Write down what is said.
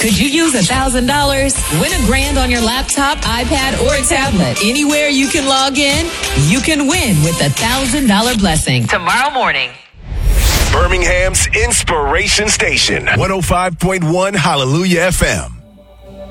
Could you use $1,000? Win $1,000 on your laptop, iPad, or a tablet. Anywhere you can log in, you can win with the $1,000 blessing. Tomorrow morning. Birmingham's Inspiration Station, 105.1 Hallelujah FM.